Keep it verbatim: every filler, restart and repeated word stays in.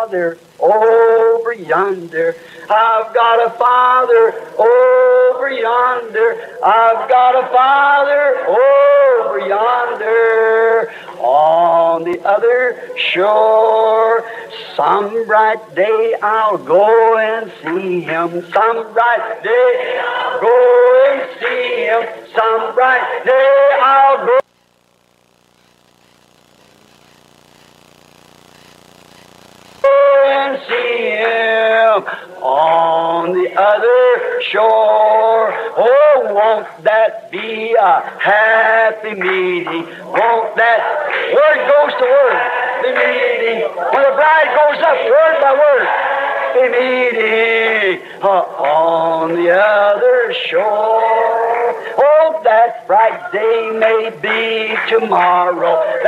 Father over yonder. I've got a Father over yonder. I've got a Father over yonder. On the other shore, some bright day I'll go and see Him. Some bright day I'll go and see Him. Some bright day I'll go and see Him on the other shore. Oh, won't that be a happy meeting? Won't that word goes to word, the meeting. When the bride goes up word by word, the meeting uh, on the other shore. Oh, that bright day may be tomorrow.